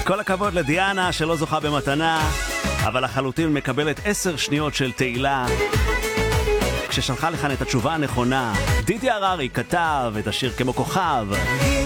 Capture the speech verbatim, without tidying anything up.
כל הכבוד לדיאנה שלא זוכה במתנה, אבל לחלוטין מקבלת עשר שניות של תהילה כששלחה לכאן את התשובה הנכונה. דידי הררי כתב את השיר כמו כוכב.